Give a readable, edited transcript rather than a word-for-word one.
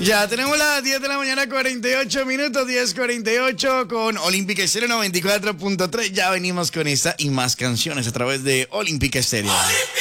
Ya tenemos las 10 de la mañana, 48 minutos, 10:48 con Olímpica Estéreo 94.3. Ya venimos con esta y más canciones a través de Olímpica Estéreo.